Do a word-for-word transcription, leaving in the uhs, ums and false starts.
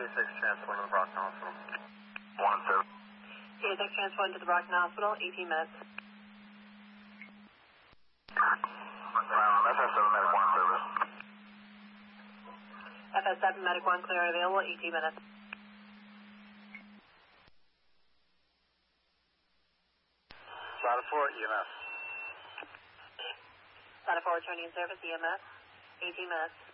six transport to the Brockton Hospital. one seven. seventy-six transport to the Brockton Hospital, eighteen minutes. Um, F S seven Medic one service. F S seven Medic one clear and available, eighteen minutes. Solid four, E M S. Solid four returning service, E M S, eighteen minutes.